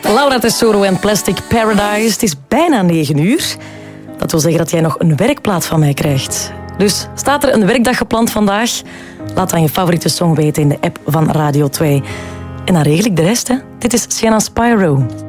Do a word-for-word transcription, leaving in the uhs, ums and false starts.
Laura Tesoro en Plastic Paradise. Het is bijna negen uur. Dat wil zeggen dat jij nog een werkplaat van mij krijgt. Dus staat er een werkdag gepland vandaag? Laat dan je favoriete song weten in de app van Radio twee. En dan regel ik de rest, hè. Dit is Sienna Spyro.